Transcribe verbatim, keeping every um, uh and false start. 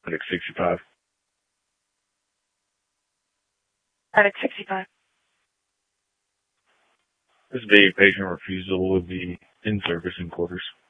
Medic sixty-five. Medic sixty-five. This is a patient refusal with the in-service in quarters.